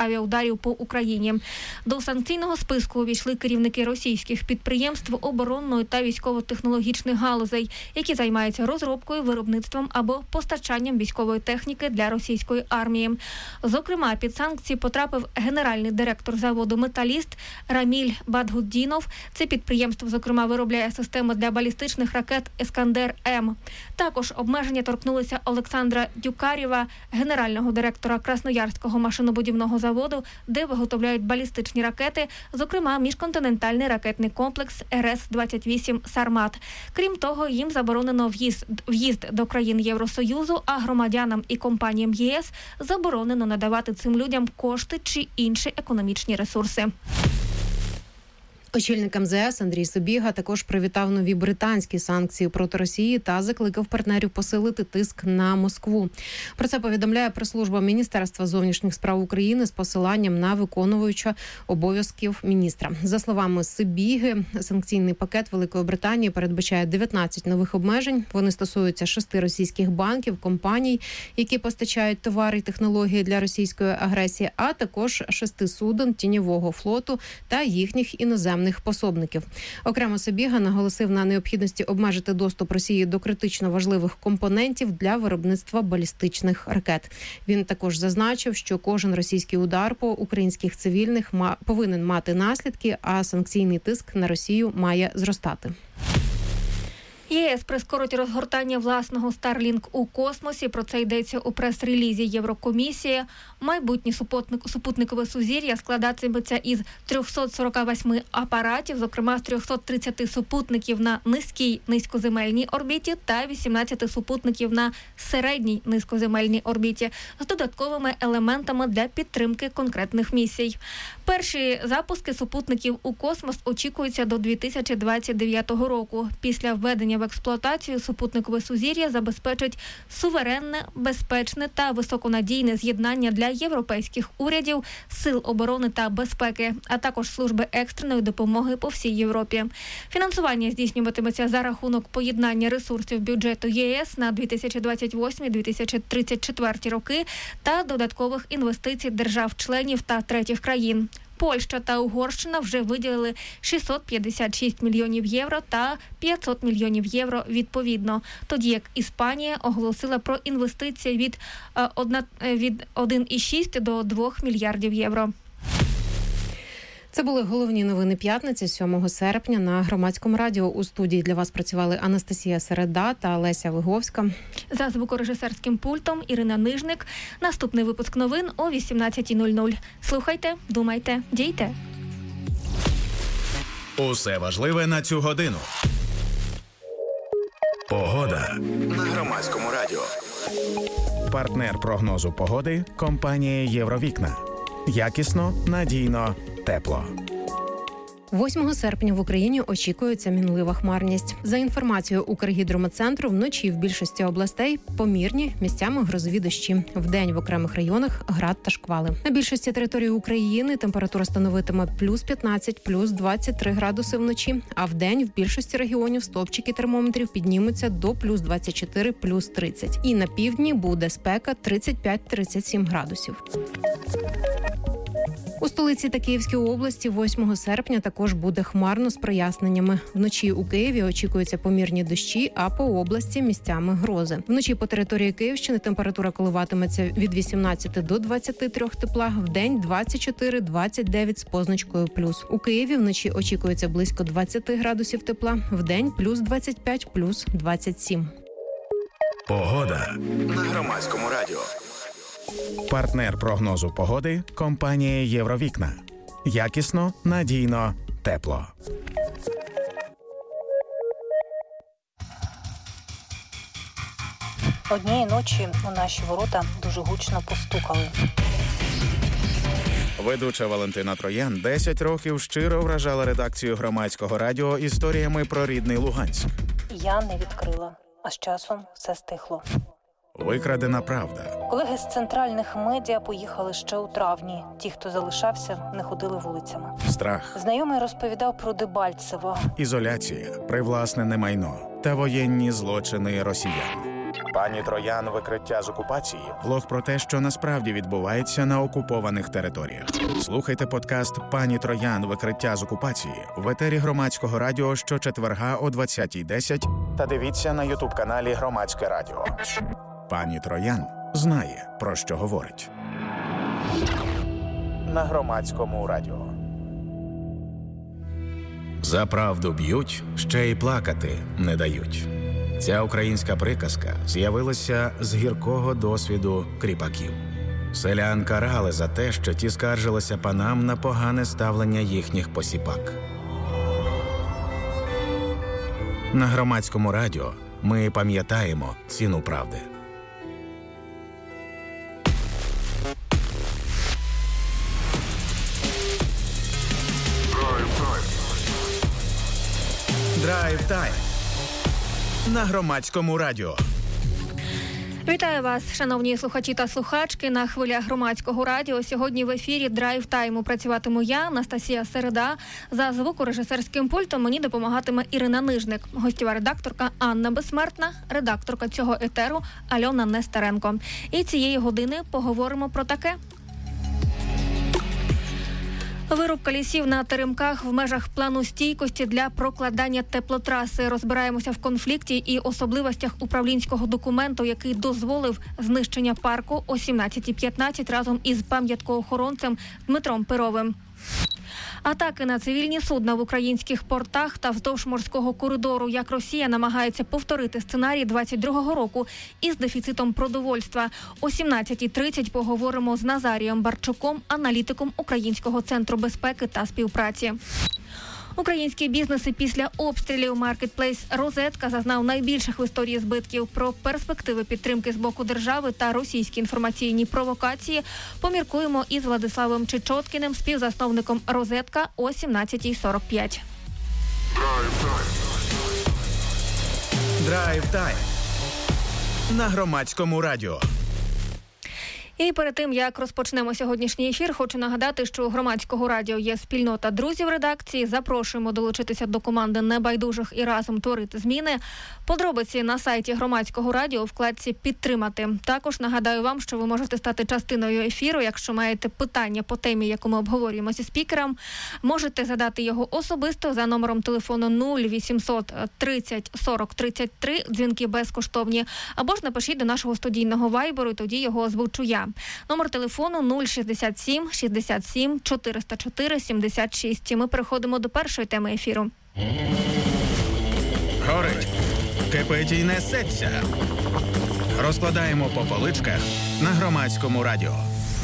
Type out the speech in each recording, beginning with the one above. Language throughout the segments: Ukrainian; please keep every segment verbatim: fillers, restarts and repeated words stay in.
авіаударів по Україні. До санкційного списку увійшли керівники російських підприємств оборонної та військово-технологічних галузей, які займаються розробкою, виробництвом або постачанням військової техніки для російської армії. Зокрема, під санкції потрапив генеральний директор заводу «Металіст» Раміль Бадгуддінов. Це підприємство, зокрема, виробляє системи для балістичних ракет «Ескандер-М». Також обмеження торкнулися Олександра Дюкарєва, генерального директора Красноярського машинобудівного заводу, де виготовляють балістичні ракети, зокрема, міжконтинентальний ракетний комплекс Ер Ес двадцять вісім «Сармат». Крім того, їм заборонено в'їзд, в'їзд до країн Євросоюзу, а громадянам і компаніям Є Ес заборонено надавати цим людям кошти чи інші економічні ресурси. Очільник Ем Зе Ес Андрій Сибіга також привітав нові британські санкції проти Росії та закликав партнерів посилити тиск на Москву. Про це повідомляє прес-служба Міністерства зовнішніх справ України з посиланням на виконуюча обов'язків міністра. За словами Сибіги, санкційний пакет Великої Британії передбачає дев'ятнадцять нових обмежень. Вони стосуються шести російських банків, компаній, які постачають товари і технології для російської агресії, а також шести суден тіньового флоту та їхніх іноземних пособників. Окремо Сибіга наголосив на необхідності обмежити доступ Росії до критично важливих компонентів для виробництва балістичних ракет. Він також зазначив, що кожен російський удар по українських цивільних повинен мати наслідки, а санкційний тиск на Росію має зростати. Є Ес прискорить розгортання власного Starlink у космосі. Про це йдеться у прес-релізі Єврокомісії. Майбутнє супутник, супутникове сузір'я складатиметься із триста сорок вісім апаратів, зокрема з триста тридцять супутників на низькій низькоземельній орбіті та вісімнадцять супутників на середній низькоземельній орбіті з додатковими елементами для підтримки конкретних місій. Перші запуски супутників у космос очікуються до дві тисячі двадцять дев'ятого року. Після введення в експлуатацію супутникове сузір'я забезпечить суверенне, безпечне та високонадійне з'єднання для європейських урядів, сил оборони та безпеки, а також служби екстреної допомоги по всій Європі. Фінансування здійснюватиметься за рахунок поєднання ресурсів бюджету Є Ес на дві тисячі двадцять восьмий - дві тисячі тридцять четвертий роки та додаткових інвестицій держав-членів та третіх країн. Польща та Угорщина вже виділили шістсот п'ятдесят шість мільйонів євро та п'ятсот мільйонів євро відповідно, тоді як Іспанія оголосила про інвестиції від, від один цілих шість десятих до двох мільярдів євро. Це були головні новини п'ятниці, сьомого серпня, на Громадському радіо. У студії для вас працювали Анастасія Середа та Леся Виговська. За звукорежисерським пультом Ірина Нижник. Наступний випуск новин о вісімнадцятій нуль нуль. Слухайте, думайте, дійте. Усе важливе на цю годину. Погода на Громадському радіо. Партнер прогнозу погоди – компанія «Євровікна». Якісно, надійно, тепло. восьмого серпня в Україні очікується мінлива хмарність. За інформацією Укргідрометцентру, вночі в більшості областей помірні, місцями грозові дощі. Вдень в окремих районах град та шквали. На більшості території України температура становитиме плюс п'ятнадцять, плюс двадцять три градуси вночі, а вдень в більшості регіонів стовпчики термометрів піднімуться до плюс двадцять чотири, плюс тридцять. І на півдні буде спека тридцять п'ять - тридцять сім градусів. У столиці та Київській області восьмого серпня також буде хмарно з проясненнями. Вночі у Києві очікуються помірні дощі, а по області місцями грози. Вночі по території Київщини температура коливатиметься від вісімнадцяти до двадцяти трьох тепла, вдень двадцять чотири - двадцять дев'ять з позначкою плюс. У Києві вночі очікується близько двадцяти градусів тепла, вдень плюс двадцять п'ять, плюс двадцять сім. Погода на Громадському радіо. Партнер прогнозу погоди – компанія «Євровікна». Якісно, надійно, тепло. Однієї ночі у наші ворота дуже гучно постукали. Ведуча Валентина Троян десять років щиро вражала редакцію Громадського радіо історіями про рідний Луганськ. Я не відкрила, а з часом все стихло. Викрадена правда. Колеги з центральних медіа поїхали ще у травні. Ті, хто залишався, не ходили вулицями. Страх. Знайомий розповідав про Дебальцево. Ізоляція, привласнене майно та воєнні злочини росіян. Пані Троян. Викриття з окупації. Блог про те, що насправді відбувається на окупованих територіях. Слухайте подкаст «Пані Троян. Викриття з окупації» в етері Громадського радіо щочетверга о двадцятій десять та дивіться на ютуб-каналі Громадське радіо. Пані Троян знає, про що говорить. На Громадському радіо. За правду б'ють, ще й плакати не дають. Ця українська приказка з'явилася з гіркого досвіду кріпаків. Селян карали за те, що ті скаржилися панам на погане ставлення їхніх посіпак. На Громадському радіо ми пам'ятаємо ціну правди. Драйв-тайм на Громадському радіо. Вітаю вас, шановні слухачі та слухачки, на хвилях Громадського радіо. Сьогодні в ефірі Драйв Тайму працюватиму я, Анастасія Середа. За звукорежисерським пультом мені допомагатиме Ірина Нижник, гостєва редакторка Анна Безсмертна, редакторка цього етеру Альона Нестеренко. І цієї години поговоримо про таке. Вирубка лісів на теремках в межах плану стійкості для прокладання теплотраси. Розбираємося в конфлікті і особливостях управлінського документу, який дозволив знищення парку о сімнадцятій п'ятнадцять разом із пам'яткоохоронцем Дмитром Перовим. Атаки на цивільні судна в українських портах та вздовж морського коридору. Як Росія намагається повторити сценарій двадцять другого року із дефіцитом продовольства. О сімнадцятій тридцять поговоримо з Назарієм Барчуком, аналітиком Українського центру безпеки та співпраці. Українські бізнеси після обстрілів. Маркетплейс «Розетка» зазнав найбільших в історії збитків. Про перспективи підтримки з боку держави та російські інформаційні провокації поміркуємо із Владиславом Чечоткіним, співзасновником «Розетка» о сімнадцятій сорок п'ять. Драйв-тайм на Громадському радіо. І перед тим, як розпочнемо сьогоднішній ефір, хочу нагадати, що у Громадського радіо є спільнота друзів редакції. Запрошуємо долучитися до команди небайдужих і разом творити зміни. Подробиці на сайті Громадського радіо у вкладці «Підтримати». Також нагадаю вам, що ви можете стати частиною ефіру, якщо маєте питання по темі, яку ми обговорюємо зі спікером. Можете задати його особисто за номером телефону нуль вісімсот тридцять сорок тридцять три, дзвінки безкоштовні, або ж напишіть до нашого студійного вайберу, і тоді його озвучу я. Номер телефону нуль шістдесят сім шістдесят сім чотириста чотири сімдесят шість. Ми переходимо до першої теми ефіру. Горить, кипить і несеться. Розкладаємо по поличках на Громадському радіо.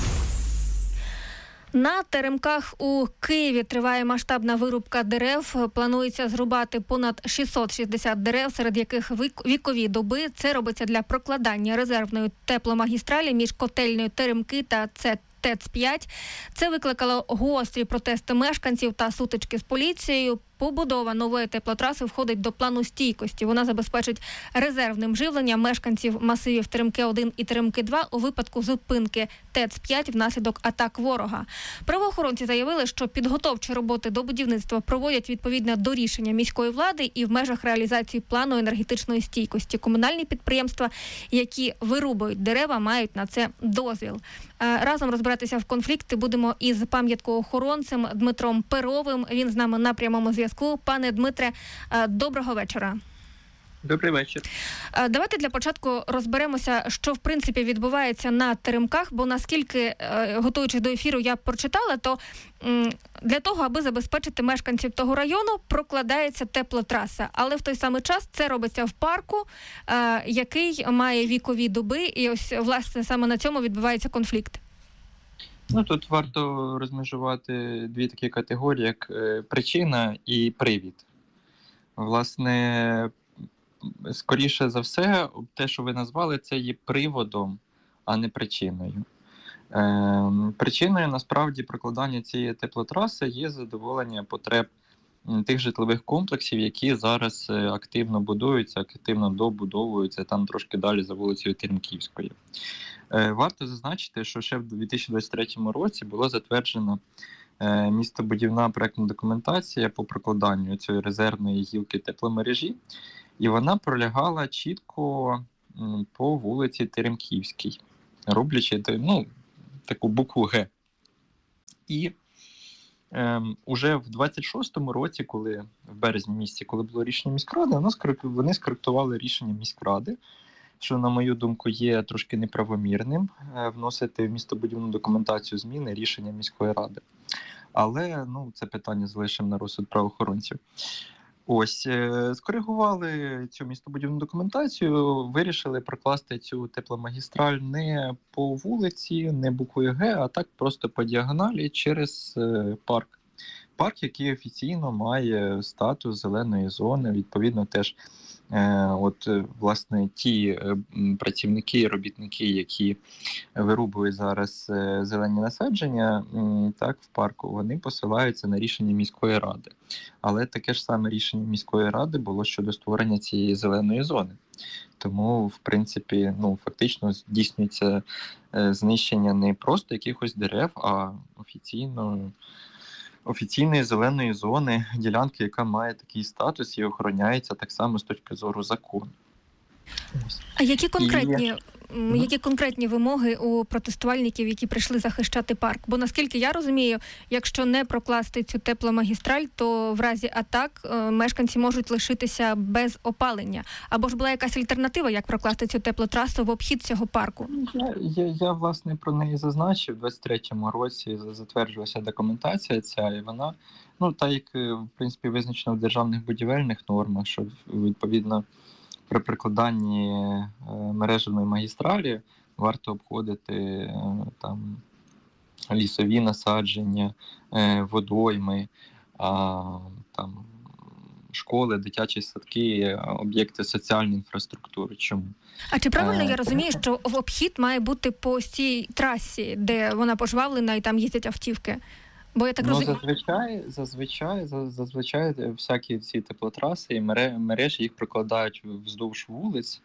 На теремках у Києві триває масштабна вирубка дерев. Планується зрубати понад шістсот шістдесят дерев, серед яких вікові доби. Це робиться для прокладання резервної тепломагістралі між котельною Теремки та ЦЕТ. ТЕЦ п'ять. Це викликало гострі протести мешканців та сутички з поліцією. Побудова нової теплотраси входить до плану стійкості. Вона забезпечить резервним живленням мешканців масивів Теремки один і Теремки два у випадку зупинки ТЕЦ п'ять внаслідок атак ворога. Правоохоронці заявили, що підготовчі роботи до будівництва проводять відповідно до рішення міської влади і в межах реалізації плану енергетичної стійкості. Комунальні підприємства, які вирубують дерева, мають на це дозвіл. Разом розбиратися в конфлікти будемо із пам'яткоохоронцем Дмитром Перовим. Він з нами на прямому зв'язку. Пане Дмитре, доброго вечора. Добрий вечір. Давайте для початку розберемося, що в принципі відбувається на теремках, бо наскільки, готуючись до ефіру, я прочитала, то для того, аби забезпечити мешканців того району, прокладається теплотраса. Але в той самий час це робиться в парку, який має вікові доби, і ось, власне, саме на цьому відбувається конфлікт. Ну, тут варто розмежувати дві такі категорії, як причина і привід. Власне, скоріше за все, те, що ви назвали, це є приводом, а не причиною. Е, причиною, насправді, прокладання цієї теплотраси є задоволення потреб тих житлових комплексів, які зараз активно будуються, активно добудовуються, там трошки далі за вулицею Теремківською. Е, варто зазначити, що ще в дві тисячі двадцять третьому році було затверджено е, містобудівна проектна документація по прокладанню цієї резервної гілки тепломережі, і вона пролягала чітко по вулиці Теремківській, роблячи ну, таку букву Г. І е, уже в двадцять шостому році, коли в березні місяці, коли було рішення міськради, вони скоректували рішення міськради, що, на мою думку, є трошки неправомірним вносити в містобудівну документацію зміни рішення міської ради. Але ну, це питання залишимо на розсуд правоохоронців. Ось, скоригували цю містобудівну документацію, вирішили прокласти цю тепломагістраль не по вулиці, не буквою Г, а так просто по діагоналі через парк. Парк, який офіційно має статус зеленої зони, відповідно теж от, власне, ті працівники і робітники, які вирубують зараз зелені насадження так, в парку, вони посилаються на рішення міської ради. Але таке ж саме рішення міської ради було щодо створення цієї зеленої зони. Тому, в принципі, ну, фактично здійснюється знищення не просто якихось дерев, а офіційно офіційної зеленої зони, ділянки, яка має такий статус і охороняється так само з точки зору закону. А які конкретні, і... які конкретні вимоги у протестувальників, які прийшли захищати парк? Бо, наскільки я розумію, якщо не прокласти цю тепломагістраль, то в разі атак мешканці можуть лишитися без опалення. Або ж була якась альтернатива, як прокласти цю теплотрасу в обхід цього парку? Я, я, я власне, про неї зазначив. У двадцять третьому році затверджувалася документація ця, і вона, ну, та, як, в принципі, визначено в державних будівельних нормах, що, відповідно, при прикладанні е, мережевої магістралі варто обходити е, там, лісові насадження, е, водойми, а, там, школи, дитячі садки, об'єкти соціальної інфраструктури. Чому? А чи правильно е, я розумію, що в обхід має бути по цій трасі, де вона пожвавлена і там їздять автівки? Бо я так ну, розумію... зазвичай, зазвичай, зазвичай всякі ці теплотраси і мережі їх прокладають вздовж вулиць.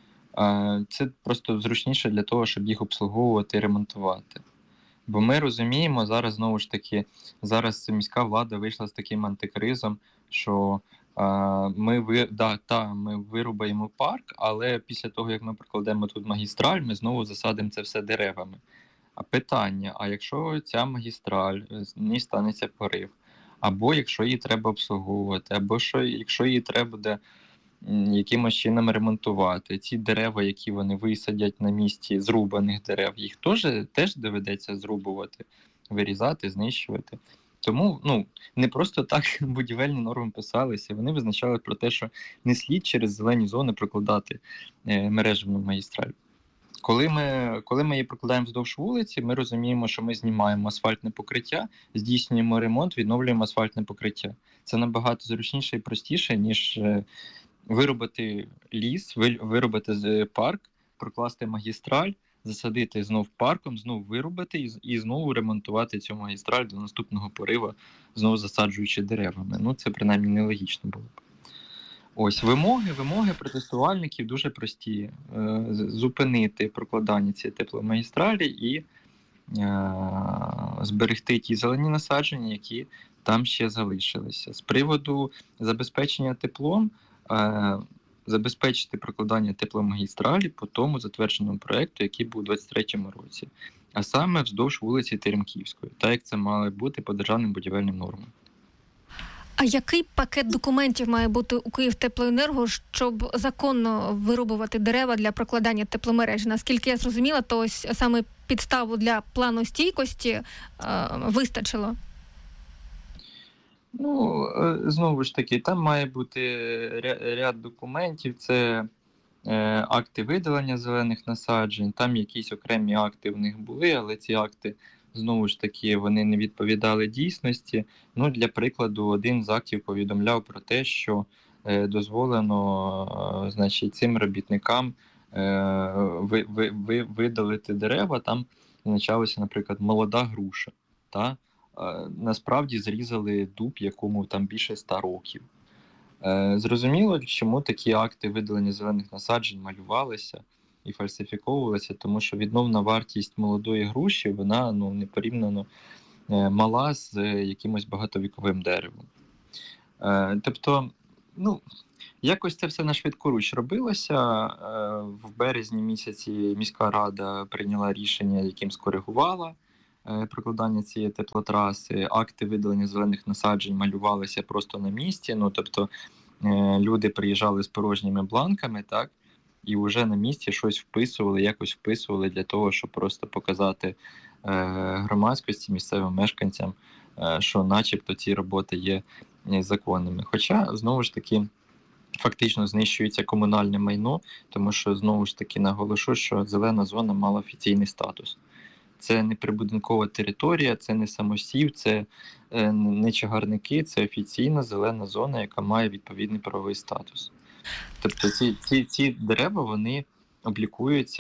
Це просто зручніше для того, щоб їх обслуговувати і ремонтувати. Бо ми розуміємо, зараз, знову ж таки, зараз міська влада вийшла з таким антикризом, що ми, ви, да, та, ми вирубаємо парк, але після того, як ми прокладемо тут магістраль, ми знову засадимо це все деревами. А питання, а якщо ця магістраль, з ній станеться порив, або якщо її треба обслуговувати, або що, якщо її треба буде якимось чином ремонтувати, ці дерева, які вони висадять на місці зрубаних дерев, їх теж, теж доведеться зрубувати, вирізати, знищувати. Тому ну, не просто так будівельні норми писалися, вони визначали про те, що не слід через зелені зони прокладати е, мережевну магістраль. Коли ми, коли ми її прокладаємо вздовж вулиці, ми розуміємо, що ми знімаємо асфальтне покриття, здійснюємо ремонт, відновлюємо асфальтне покриття. Це набагато зручніше і простіше, ніж вирубати ліс, вирубати парк, прокласти магістраль, засадити знов парком, знов вирубати і, і знову ремонтувати цю магістраль до наступного пориву, знову засаджуючи деревами. Ну, це принаймні нелогічно було б. Ось, вимоги, вимоги протестувальників дуже прості. Е, зупинити прокладання цієї тепломагістралі і е, зберегти ті зелені насадження, які там ще залишилися. З приводу забезпечення теплом, е, забезпечити прокладання тепломагістралі по тому затвердженому проєкту, який був у двадцять третьому році. А саме вздовж вулиці Теремківської, так як це мало бути по державним будівельним нормам. А який пакет документів має бути у Київтеплоенерго, щоб законно вирубувати дерева для прокладання тепломережі? Наскільки я зрозуміла, то ось саме підставу для плану стійкості е, вистачило? Ну, знову ж таки, там має бути ряд документів, це е, акти видалення зелених насаджень, там якісь окремі акти в них були, але ці акти, знову ж таки, вони не відповідали дійсності. Ну, для прикладу, один з актів повідомляв про те, що е, дозволено е, значить, цим робітникам е, ви, ви, ви, видалити дерева, там означалося, наприклад, молода груша, та? Насправді зрізали дуб, якому там більше ста років. Е, зрозуміло, чому такі акти видалення зелених насаджень малювалися і фальсифіковувалися, тому що відновна вартість молодої груші, вона ну, непорівняно е, мала з якимось багатовіковим деревом. Е, тобто, ну, Якось це все на швидкоруч робилося. В березні місяці міська рада прийняла рішення, яким скоригувала прокладання цієї теплотраси. Акти видалення зелених насаджень малювалися просто на місці. Ну, тобто люди приїжджали з порожніми бланками, так, і вже на місці щось вписували, якось вписували для того, щоб просто показати громадськості, місцевим мешканцям, що начебто ці роботи є законними. Хоча, знову ж таки, фактично знищується комунальне майно, тому що, знову ж таки, наголошу, що зелена зона мала офіційний статус. Це не прибудинкова територія, це не самосів, це не чагарники, це офіційна зелена зона, яка має відповідний правовий статус. Тобто ці, ці, ці дерева, вони облікуються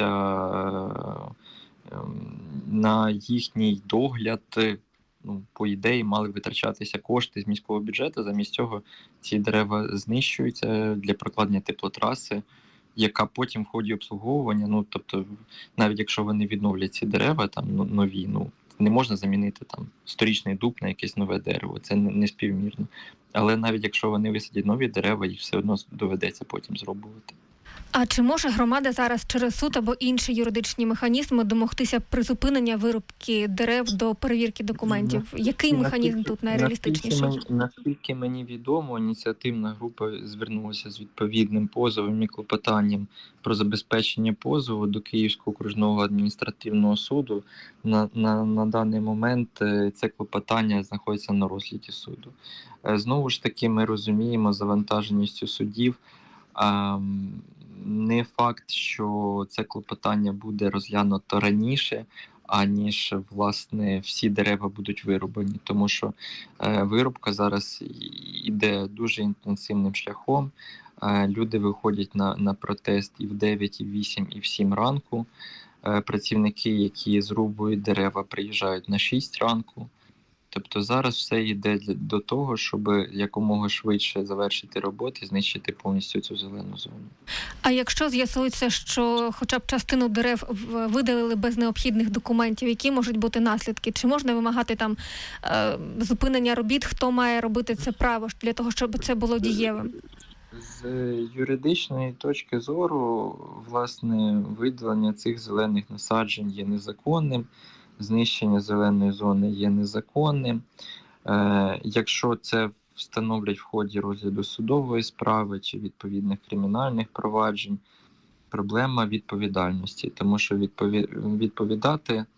на їхній догляд. Ну, по ідеї, мали витрачатися кошти з міського бюджету, замість цього ці дерева знищуються для прокладення теплотраси, яка потім в ході обслуговування, ну, тобто, навіть якщо вони відновлять ці дерева, там, ну, нові, ну, не можна замінити там сторічний дуб на якесь нове дерево, це не співмірно. Але навіть якщо вони висадять нові дерева, їх все одно доведеться потім зробувати. А чи може громада зараз через суд або інші юридичні механізми домогтися призупинення вирубки дерев до перевірки документів? Який наскільки, механізм тут найреалістичніший? Наскільки мені, наскільки мені відомо, ініціативна група звернулася з відповідним позовом і клопотанням про забезпечення позову до Київського окружного адміністративного суду. На, на, на даний момент це клопотання знаходиться на розгляді суду. Знову ж таки, ми розуміємо завантаженістю судів. Не факт, що це клопотання буде розглянуто раніше, аніж, власне, всі дерева будуть вирубані. Тому що е, вирубка зараз йде дуже інтенсивним шляхом. Е, люди виходять на, на протест і в дев'ять, і в вісім, і в сім ранку. Е, працівники, які зрубують дерева, приїжджають на шість ранку. Тобто зараз все йде до того, щоб якомога швидше завершити роботи і знищити повністю цю зелену зону. А якщо з'ясується, що хоча б частину дерев видалили без необхідних документів, які можуть бути наслідки? Чи можна вимагати там е, зупинення робіт? Хто має робити це право для того, щоб це було дієвим? З юридичної точки зору, власне, видалення цих зелених насаджень є незаконним. Знищення зеленої зони є незаконним. Е, якщо це встановлять в ході розгляду судової справи чи відповідних кримінальних проваджень, проблема відповідальності, тому що відпові... відповідати е,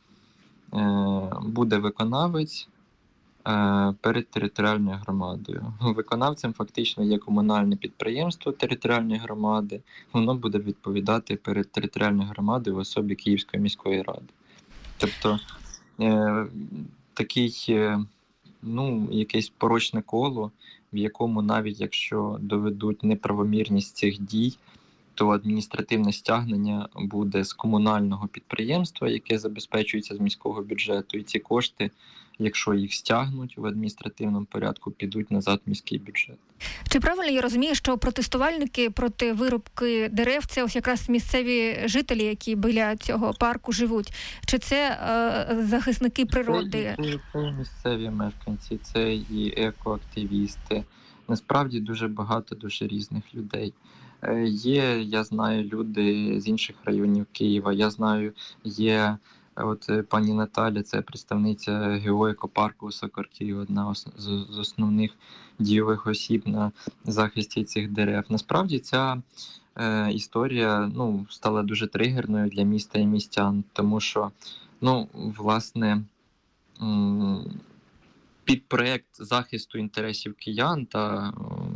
буде виконавець е, перед територіальною громадою. Виконавцем фактично є комунальне підприємство територіальної громади, воно буде відповідати перед територіальною громадою в особі Київської міської ради. Тобто е, такий, е, ну, якесь порочне коло, в якому навіть якщо доведуть неправомірність цих дій, то адміністративне стягнення буде з комунального підприємства, яке забезпечується з міського бюджету, і ці кошти, якщо їх стягнуть в адміністративному порядку, підуть назад в міський бюджет. Чи правильно я розумію, що протестувальники проти вирубки дерев – це ось якраз місцеві жителі, які біля цього парку живуть? Чи це е, захисники природи? Це, це, це місцеві мешканці, це і екоактивісти. Насправді дуже багато дуже різних людей. Є, я знаю, люди з інших районів Києва, я знаю, є от пані Наталя, це представниця геоекопарку Високоркій, одна з основних дійових осіб на захисті цих дерев. Насправді ця е, історія, ну, стала дуже тригерною для міста і містян, тому що, ну, власне, м- під проєкт захисту інтересів киян та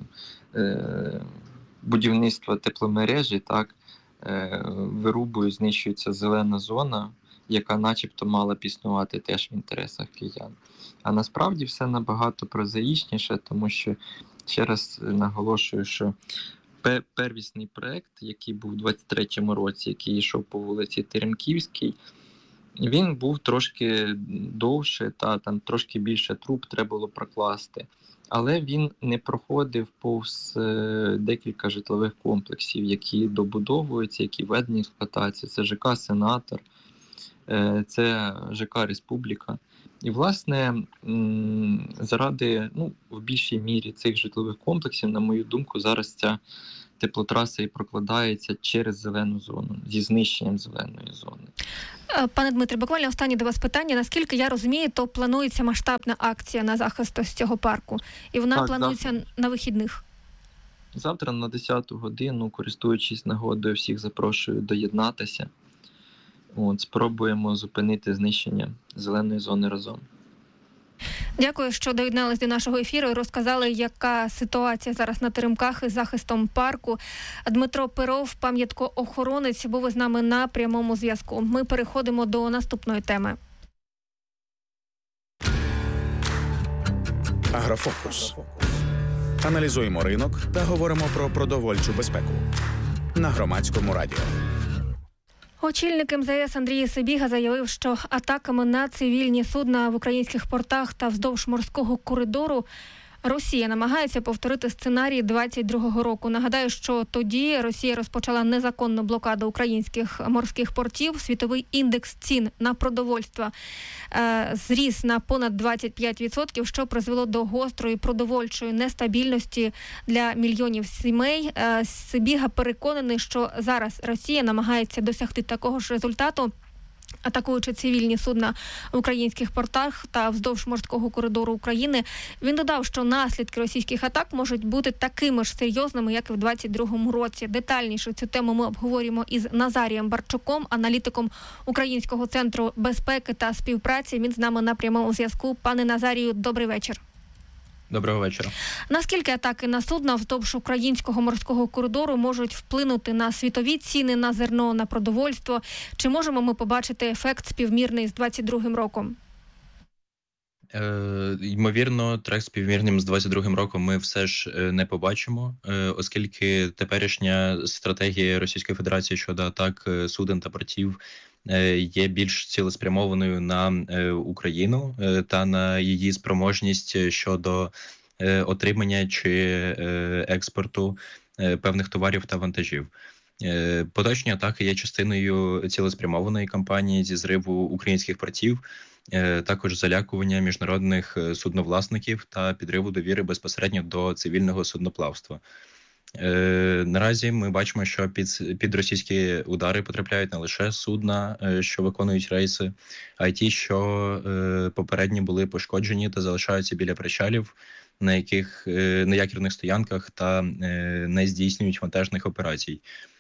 е, будівництва тепломережі, так, е, вирубують, знищується зелена зона, яка начебто мала б існувати теж в інтересах киян. А насправді все набагато прозаїчніше, тому що, ще раз наголошую, що первісний проєкт, який був у двадцять третьому році, який йшов по вулиці Теремківській, він був трошки довше, та там трошки більше труб треба було прокласти. Але він не проходив повз декілька житлових комплексів, які добудовуються, які введені в експлуатацію. Це ЖК «Сенатор», це ЖК «Республіка». І, власне, заради, ну, в більшій мірі цих житлових комплексів, на мою думку, зараз ця теплотраса і прокладається через зелену зону, зі знищенням зеленої зони. Пане Дмитре, буквально останнє до вас питання. Наскільки я розумію, то планується масштабна акція на захист ось цього парку. І вона так, планується завтра. на вихідних. Завтра на десяту годину, користуючись нагодою, всіх запрошую доєднатися. От, спробуємо зупинити знищення зеленої зони разом. Дякую, що доєдналися до нашого ефіру і розказали, яка ситуація зараз на теремках із захистом парку. Дмитро Перов, пам'яткоохоронець, був із нами на прямому зв'язку. Ми переходимо до наступної теми. Агрофокус. Аналізуємо ринок та говоримо про продовольчу безпеку. На Громадському радіо. Очільник ем зе ес Андрій Сибіга заявив, що атаками на цивільні судна в українських портах та вздовж морського коридору Росія намагається повторити сценарій двадцять другого року. Нагадаю, що тоді Росія розпочала незаконну блокаду українських морських портів. Світовий індекс цін на продовольство е, зріс на понад двадцять п'ять відсотків, що призвело до гострої продовольчої нестабільності для мільйонів сімей. Е, Сибіга переконаний, що зараз Росія намагається досягти такого ж результату, атакуючи цивільні судна в українських портах та вздовж морського коридору України. Він додав, що наслідки російських атак можуть бути такими ж серйозними, як і в двадцять другому році. Детальніше цю тему ми обговорюємо із Назарієм Барчуком, аналітиком Українського центру безпеки та співпраці. Він з нами на прямому зв'язку. Пане Назарію, добрий вечір. Доброго вечора. Наскільки атаки на судна вздовж українського морського коридору можуть вплинути на світові ціни на зерно, на продовольство? Чи можемо ми побачити ефект співмірний з двадцять другим роком? Е, ймовірно, трек співмірним з двадцять другим роком ми все ж не побачимо, е, оскільки теперішня стратегія Російської Федерації щодо атак суден та портів є більш цілеспрямованою на Україну та на її спроможність щодо отримання чи експорту певних товарів та вантажів. Поточні атаки є частиною цілеспрямованої кампанії зі зриву українських портів, також залякування міжнародних судновласників та підриву довіри безпосередньо до цивільного судноплавства. Е, наразі ми бачимо, що під, під російські удари потрапляють не лише судна, е, що виконують рейси, а й ті, що е, попередньо були пошкоджені та залишаються біля причалів, на яких е, на якірних стоянках та е, не здійснюють вантажних операцій.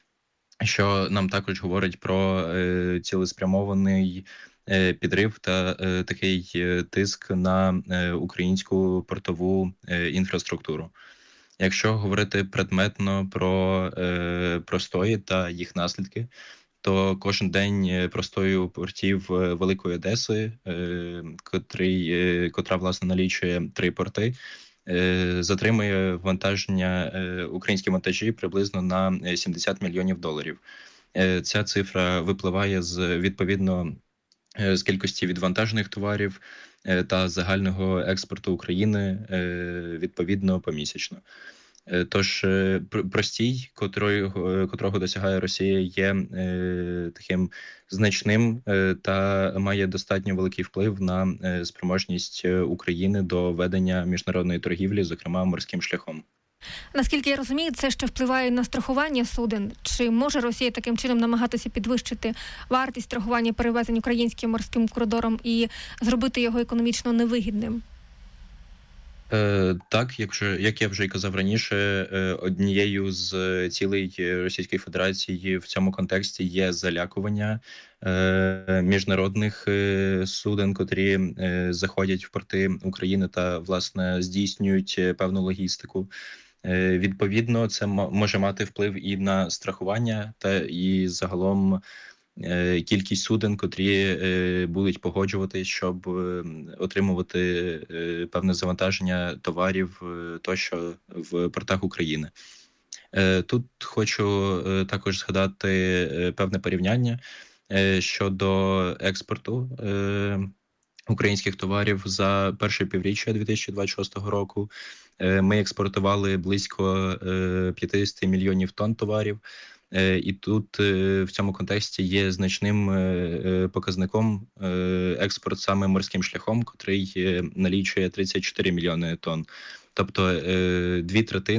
Що нам також говорить про е, цілеспрямований е, підрив та е, такий е, тиск на е, українську портову е, інфраструктуру. Якщо говорити предметно про е, простої та їх наслідки, то кожен день простою портів Великої Одеси, е, котрий, е, котра, власне, налічує три порти, е, затримує вантаження е, українські вантажі приблизно на сімдесят мільйонів доларів. Е, ця цифра випливає з, відповідно, е, з кількості відвантажених товарів е, та загального експорту України, е, відповідно, помісячно. Тож простій, котрого, котрого досягає Росія, є е, таким значним е, та має достатньо великий вплив на е, спроможність України до ведення міжнародної торгівлі, зокрема морським шляхом. Наскільки я розумію, це ще впливає на страхування суден. Чи може Росія таким чином намагатися підвищити вартість страхування перевезень українським морським коридором і зробити його економічно невигідним? Е, так, якщо, як я вже й казав раніше, е, однією з цілей Російської Федерації в цьому контексті є залякування е, міжнародних е, суден, котрі е, заходять в порти України та, власне, здійснюють певну логістику. Е, відповідно, це м- може мати вплив і на страхування, та і загалом кількість суден, котрі е, будуть погоджуватись, щоб е, отримувати е, певне завантаження товарів е, тощо в портах України. Е, тут хочу е, також згадати е, певне порівняння е, щодо експорту е, українських товарів за перше півріччя дві тисячі двадцять шостого року. Е, ми експортували близько е, п'ятдесят мільйонів тонн товарів. І тут в цьому контексті є значним показником експорт саме морським шляхом, котрий налічує тридцять чотири мільйони тонн. Тобто дві третини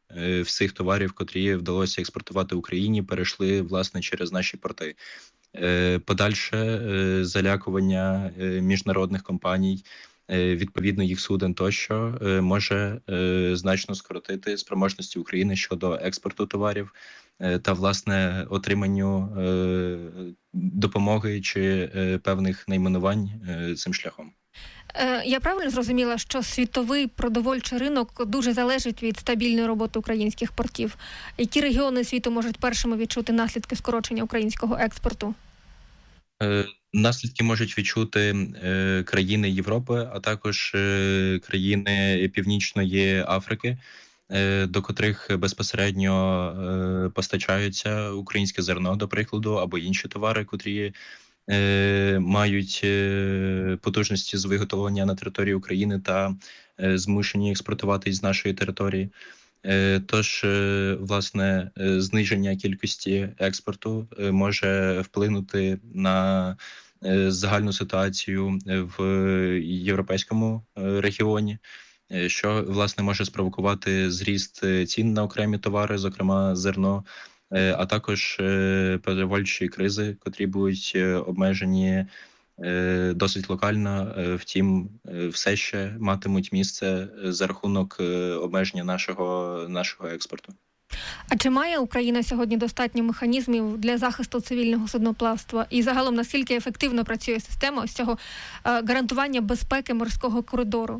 всіх товарів, котрі вдалося експортувати Україні, перейшли, власне, через наші порти. Подальше залякування міжнародних компаній, відповідно їх суден тощо, може значно скоротити спроможності України щодо експорту товарів та, власне, отриманню допомоги чи певних найменувань цим шляхом. Я правильно зрозуміла, що світовий продовольчий ринок дуже залежить від стабільної роботи українських портів? Які регіони світу можуть першими відчути наслідки скорочення українського експорту? Наслідки можуть відчути країни Європи, а також країни Північної Африки, до котрих безпосередньо постачаються українське зерно, до прикладу, або інші товари, котрі мають потужності з виготовлення на території України та змушені експортувати з нашої території. Тож, власне, зниження кількості експорту може вплинути на загальну ситуацію в європейському регіоні, що, власне, може спровокувати зріст цін на окремі товари, зокрема зерно, а також продовольчі кризи, котрі будуть обмежені досить локально, втім, все ще матимуть місце за рахунок обмеження нашого, нашого експорту. А чи має Україна сьогодні достатньо механізмів для захисту цивільного судноплавства? І загалом, наскільки ефективно працює система ось цього гарантування безпеки морського коридору?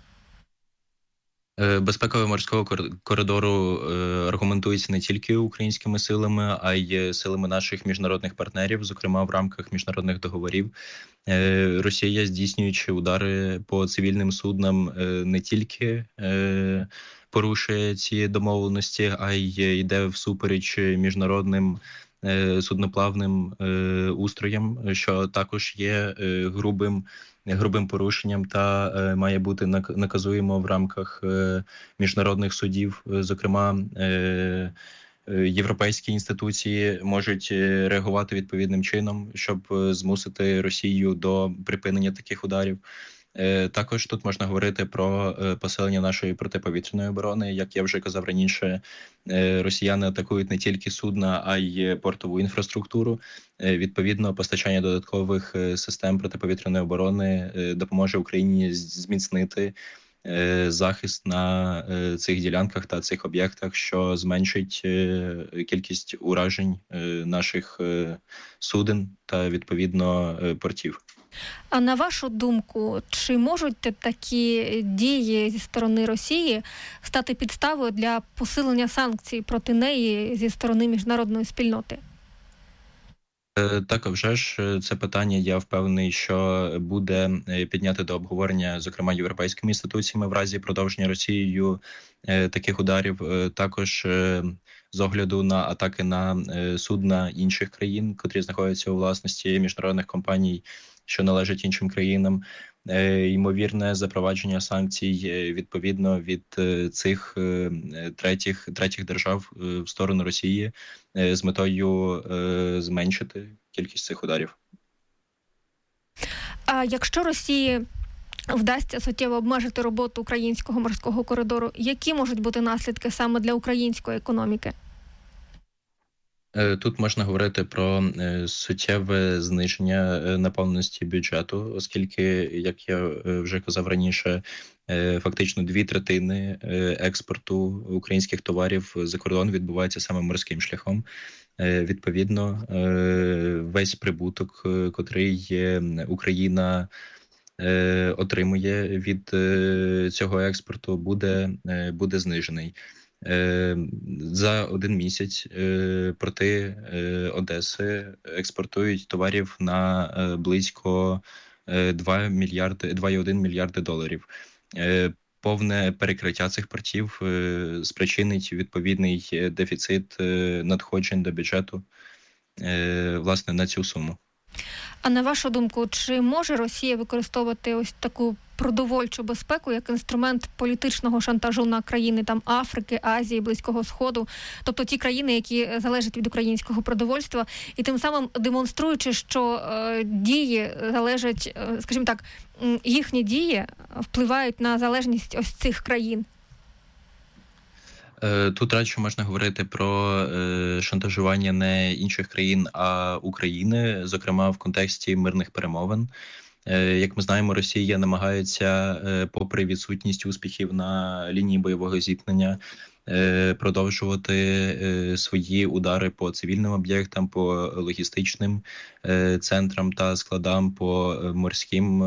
Безпека морського коридору аргументується не тільки українськими силами, а й силами наших міжнародних партнерів, зокрема в рамках міжнародних договорів. Росія, здійснюючи удари по цивільним суднам, не тільки порушує ці домовленості, а й йде всупереч міжнародним судноплавним устроям, що також є грубим грубим порушенням та е, має бути наказуємо в рамках е, міжнародних судів. Зокрема, е, е, європейські інституції можуть реагувати відповідним чином, щоб змусити Росію до припинення таких ударів. Е, також тут можна говорити про е, посилення нашої протиповітряної оборони. Як я вже казав раніше, е, росіяни атакують не тільки судна, а й портову інфраструктуру. Е, відповідно, постачання додаткових е, систем протиповітряної оборони е, допоможе Україні зміцнити е, захист на е, цих ділянках та цих об'єктах, що зменшить е, кількість уражень е, наших е, суден та, відповідно, е, портів. А на вашу думку, чи можуть такі дії зі сторони Росії стати підставою для посилення санкцій проти неї зі сторони міжнародної спільноти? Так, вже ж це питання, я впевнений, що буде підняти до обговорення, зокрема, європейськими інституціями в разі продовження Росією таких ударів. Також з огляду на атаки на судна інших країн, котрі знаходяться у власності міжнародних компаній, що належать іншим країнам, ймовірне запровадження санкцій відповідно від цих третіх, третіх держав в сторону Росії з метою зменшити кількість цих ударів. А якщо Росії вдасться суттєво обмежити роботу українського морського коридору, які можуть бути наслідки саме для української економіки? Тут можна говорити про суттєве зниження наповненості бюджету, оскільки, як я вже казав раніше, фактично дві третини експорту українських товарів за кордон відбувається саме морським шляхом. Відповідно, весь прибуток, котрий Україна отримує від цього експорту, буде, буде знижений. За один місяць порти Одеси експортують товарів на близько два мільярди, два цілих один мільярди доларів. Повне перекриття цих портів спричинить відповідний дефіцит надходжень до бюджету, власне, на цю суму. А на вашу думку, чи може Росія використовувати ось таку продовольчу безпеку як інструмент політичного шантажу на країни там Африки, Азії, Близького Сходу, тобто ті країни, які залежать від українського продовольства, і тим самим демонструючи, що е, дії залежать, е, скажімо так, їхні дії впливають на залежність ось цих країн? Тут радше можна говорити про шантажування не інших країн, а України, зокрема в контексті мирних перемовин. Як ми знаємо, Росія намагається, попри відсутність успіхів на лінії бойового зіткнення, продовжувати свої удари по цивільним об'єктам, по логістичним центрам та складам, по морським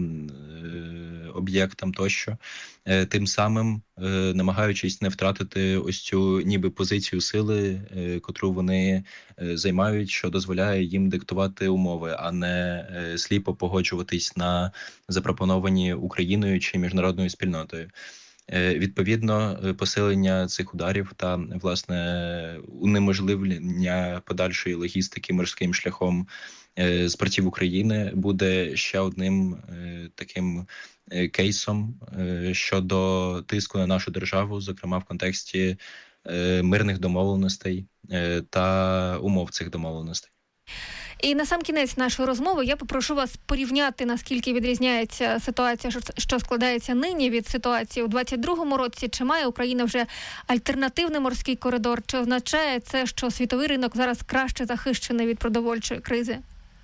об'єктам тощо, тим самим намагаючись не втратити ось цю ніби позицію сили, котру вони займають, що дозволяє їм диктувати умови, а не сліпо погоджуватись на запропоновані Україною чи міжнародною спільнотою. Відповідно, посилення цих ударів та, власне, унеможливлення подальшої логістики морським шляхом з портів України буде ще одним таким кейсом щодо тиску на нашу державу, зокрема в контексті мирних домовленостей та умов цих домовленостей. І на сам кінець нашої розмови я попрошу вас порівняти, наскільки відрізняється ситуація, що складається нині від ситуації у двадцять другому році. Чи має Україна вже альтернативний морський коридор? Чи означає це, що світовий ринок зараз краще захищений від продовольчої кризи?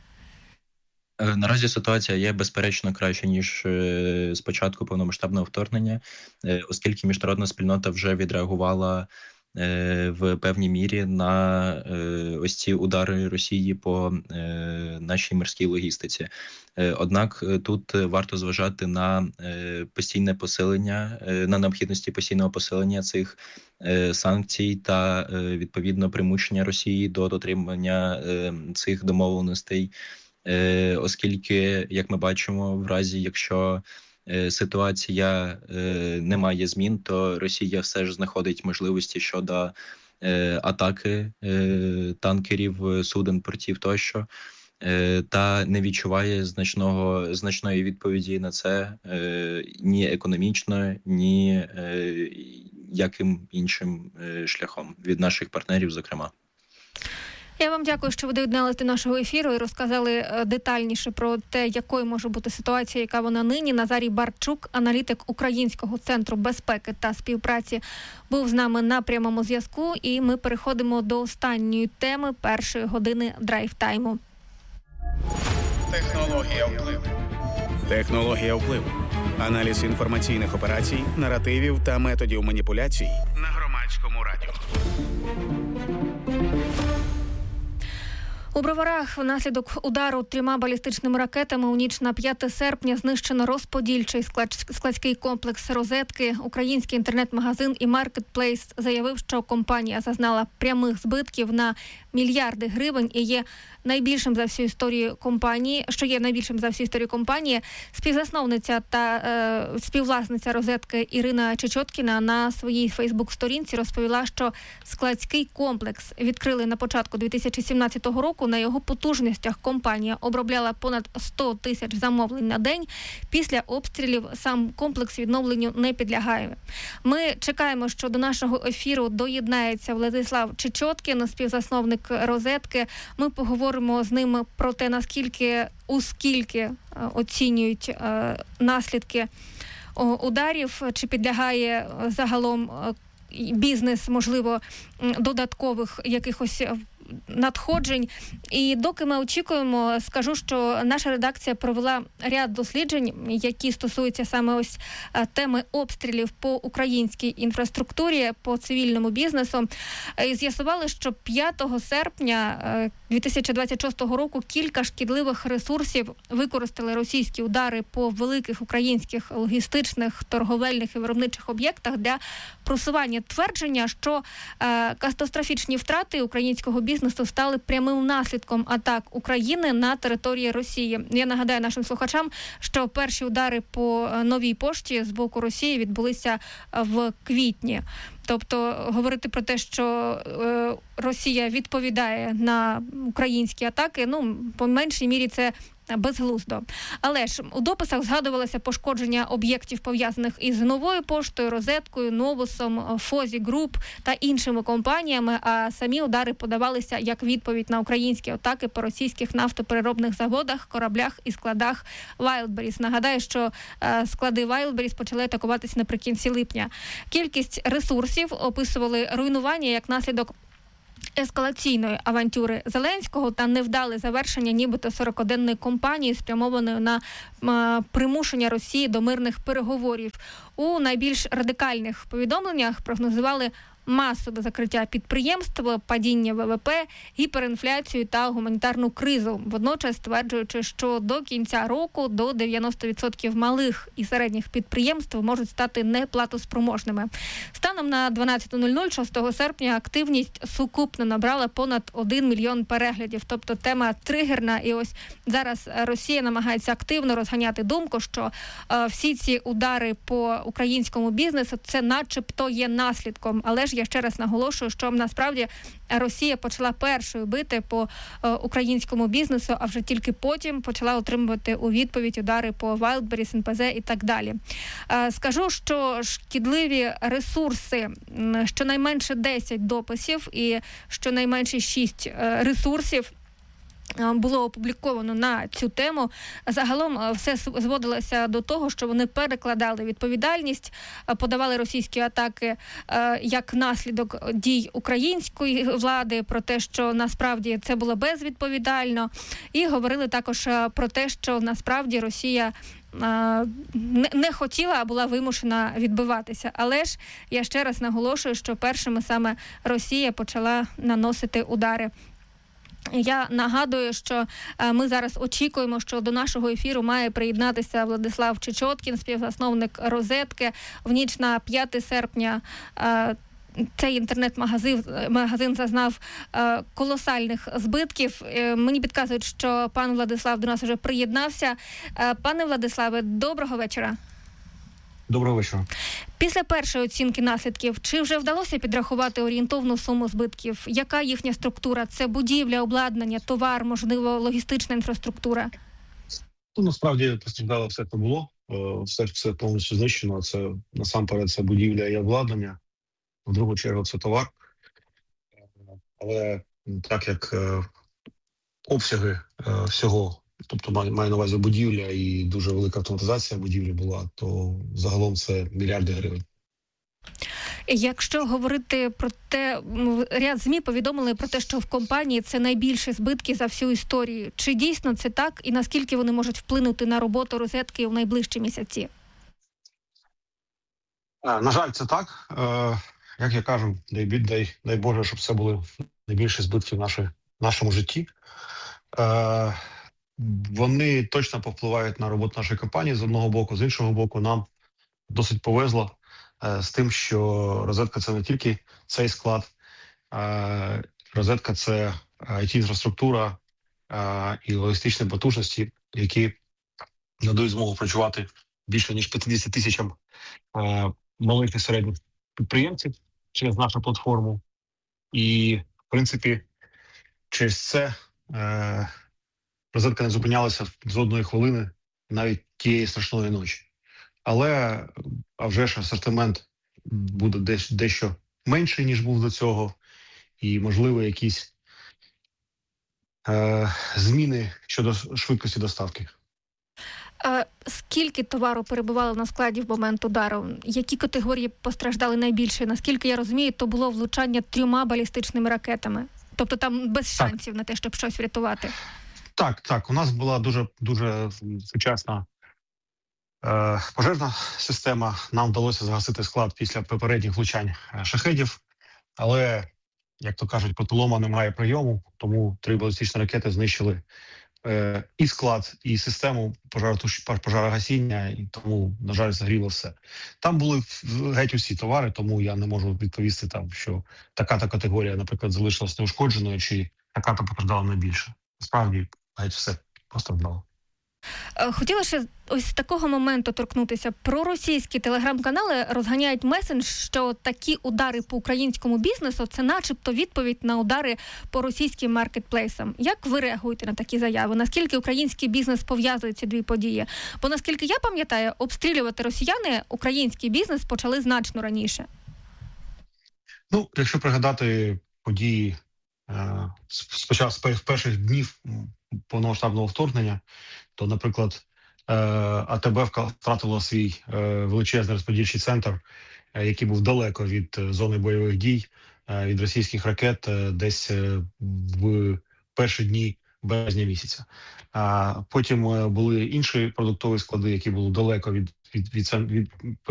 Наразі ситуація є, безперечно, краще, ніж з початку повномасштабного вторгнення, оскільки міжнародна спільнота вже відреагувала в певній мірі на ось ці удари Росії по нашій морській логістиці. Однак тут варто зважати на постійне посилення, на необхідності постійного посилення цих санкцій та, відповідно, примушення Росії до дотримання цих домовленостей, оскільки, як ми бачимо, в разі, якщо ситуація не має змін, то Росія все ж знаходить можливості щодо атаки танкерів, суден, портів тощо, та не відчуває значного, значної відповіді на це ні економічно, ні яким іншим шляхом від наших партнерів, зокрема. Я вам дякую, що ви доєдналися до нашого ефіру і розказали детальніше про те, якою може бути ситуація, яка вона нині. Назарій Барчук, аналітик Українського центру безпеки та співпраці, був з нами на прямому зв'язку. І ми переходимо до останньої теми першої години драйв-тайму. Технологія впливу. Технологія впливу. Аналіз інформаційних операцій, наративів та методів маніпуляцій на Громадському радіо. У Броварах внаслідок удару трьома балістичними ракетами у ніч на п'яте серпня знищено розподільчий складський комплекс «Розетки». Український інтернет-магазин і маркетплейс заявив, що компанія зазнала прямих збитків на мільярди гривень і є найбільшим за всю історію компанії, що є найбільшим за всю історію компанії. Співзасновниця та е, співвласниця «Розетки» Ірина Чечоткіна на своїй фейсбук-сторінці розповіла, що складський комплекс відкрили на початку дві тисячі сімнадцятого року. На його потужностях компанія обробляла понад сто тисяч замовлень на день. Після обстрілів сам комплекс відновленню не підлягає. Ми чекаємо, що до нашого ефіру доєднається Владислав Чечоткін, співзасновник «Розетки». Ми поговоримо з ним про те, наскільки, у скільки оцінюють е, наслідки ударів, чи підлягає загалом бізнес, можливо, додаткових якихось надходжень. І доки ми очікуємо, скажу, що наша редакція провела ряд досліджень, які стосуються саме ось теми обстрілів по українській інфраструктурі, по цивільному бізнесу. І з'ясували, що п'ятого серпня дві тисячі двадцять шостого року кілька шкідливих ресурсів використали російські удари по великих українських логістичних, торговельних і виробничих об'єктах для просування твердження, що е, катастрофічні втрати українського бізнесу стали прямим наслідком атак України на території Росії. Я нагадаю нашим слухачам, що перші удари по Новій пошті з боку Росії відбулися в квітні. Тобто говорити про те, що е, Росія відповідає на українські атаки, ну, по меншій мірі це безглуздо. Але ж у дописах згадувалося пошкодження об'єктів, пов'язаних із Новою поштою, Розеткою, Новусом, Фозі Груп та іншими компаніями, а самі удари подавалися як відповідь на українські атаки по російських нафтопереробних заводах, кораблях і складах Wildberries. Нагадаю, що е, склади Wildberries почали атакуватись наприкінці липня. Кількість ресурсів описували руйнування як наслідок ескалаційної авантюри Зеленського та невдале завершення нібито сорокаденної кампанії, спрямованої на м, примушення Росії до мирних переговорів. У найбільш радикальних повідомленнях прогнозували масове закриття підприємств, падіння ВВП, гіперінфляцію та гуманітарну кризу, водночас стверджуючи, що до кінця року до дев'яносто відсотків малих і середніх підприємств можуть стати неплатоспроможними. Станом на дванадцята нуль нуль шостого серпня активність сукупно набрала понад один мільйон переглядів. Тобто тема тригерна, і ось зараз Росія намагається активно розганяти думку, що е, всі ці удари по українському бізнесу це начебто є наслідком, але ж я ще раз наголошую, що насправді Росія почала першою бити по е, українському бізнесу, а вже тільки потім почала отримувати у відповідь удари по Wildberries, ен пе зет і так далі. Е, скажу, що шкідливі ресурси, щонайменше десять дописів і щонайменше шість е, ресурсів було опубліковано на цю тему. Загалом все зводилося до того, що вони перекладали відповідальність, подавали російські атаки як наслідок дій української влади, про те, що насправді це було безвідповідально, і говорили також про те, що насправді Росія не хотіла, а була вимушена відбиватися. Але ж я ще раз наголошую, що першими саме Росія почала наносити удари. Я нагадую, що ми зараз очікуємо, що до нашого ефіру має приєднатися Владислав Чечоткін, співзасновник «Розетки». В ніч на п'яте серпня цей інтернет-магазин магазин зазнав е, колосальних збитків. Е, мені підказують, що пан Владислав до нас вже приєднався. Е, пане Владиславе, доброго вечора. Доброго вечора. Після першої оцінки наслідків, чи вже вдалося підрахувати орієнтовну суму збитків? Яка їхня структура? Це будівля, обладнання, товар, можливо, логістична інфраструктура? Ну, насправді, постраждало все, це було. Все, все повністю знищено. Це, насамперед, це будівля і обладнання. В другу чергу це товар. Але так як е, обсяги е, всього, тобто маю, маю на увазі будівля і дуже велика автоматизація будівлі була, то загалом це мільярди гривень. Якщо говорити про те, ряд ЗМІ повідомили про те, що в компанії це найбільші збитки за всю історію. Чи дійсно це так? І наскільки вони можуть вплинути на роботу «Розетки» у найближчі місяці? А, на жаль, це так. Е, як я кажу, дай, дай, дай Боже, щоб це були найбільші збитки в нашій, нашому житті. Е, вони точно повпливають на роботу нашої компанії з одного боку, з іншого боку, нам досить повезло е, з тим, що «Розетка» – це не тільки цей склад, е, «Розетка» – це ай ті-інфраструктура е, і логістичні потужності, які надають змогу працювати більше ніж п'ятдесят тисячам е, малих і середніх підприємців через нашу платформу. І, в принципі, через це е, «Розетка» не зупинялася з одної хвилини, навіть тієї страшної ночі. Але, а вже ж, асортимент буде десь, дещо менший, ніж був до цього, і, можливо, якісь е, зміни щодо швидкості доставки. А скільки товару перебувало на складі в момент удару? Які категорії постраждали найбільше? Наскільки я розумію, то було влучання трьома балістичними ракетами. Тобто там без так. шансів на те, щоб щось врятувати. Так, так. У нас була дуже, дуже сучасна е, пожежна система. Нам вдалося загасити склад після попередніх влучань шахедів. Але, як то кажуть, потолома немає прийому, тому три балістичні ракети знищили е, і склад, і систему пожарогасіння, і тому, на жаль, загріло все. Там були геть усі товари, тому я не можу відповісти, там, що така-то категорія, наприклад, залишилась неушкодженою, чи така-то постраждала найбільше. Насправді, геть все постраждало. Хотіла ще ось з такого моменту торкнутися. Проросійські телеграм-канали розганяють меседж, що такі удари по українському бізнесу – це начебто відповідь на удари по російським маркетплейсам. Як ви реагуєте на такі заяви? Наскільки український бізнес пов'язує ці дві події? Бо, наскільки я пам'ятаю, обстрілювати росіяни український бізнес почали значно раніше. Ну, якщо пригадати події е, спочатку з перших днів повномасштабного вторгнення, то, наприклад, е, АТБ втратило свій е, величезний розподільчий центр, е, який був далеко від е, зони бойових дій, е, від російських ракет, е, десь е, в перші дні березня місяця. А потім е, були інші продуктові склади, які були далеко від, від, від, від